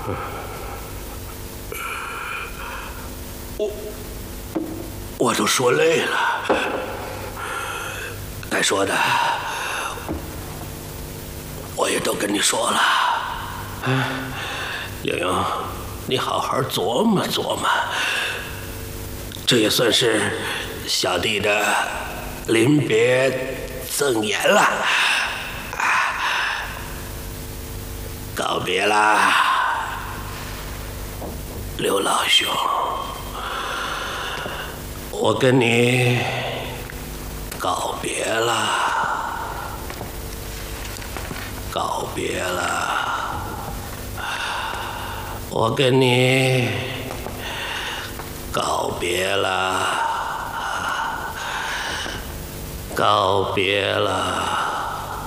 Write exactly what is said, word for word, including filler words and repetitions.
我我都说累了，该说的我也都跟你说了。哎，玲玲，你好好琢磨琢磨，这也算是小弟的临别赠言了。告别啦，刘老兄，我跟你告别了，告别了，我跟你告别了，告别了。